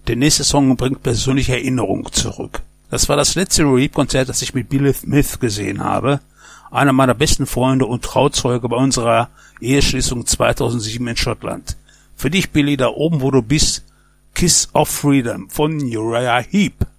Der nächste Song bringt persönliche Erinnerungen zurück. Das war das letzte Reap-Konzert, das ich mit Billy Smith gesehen habe. Einer meiner besten Freunde und Trauzeuge bei unserer Eheschließung 2007 in Schottland. Für dich, Billy, da oben, wo du bist, Kiss of Freedom von Uriah Heep.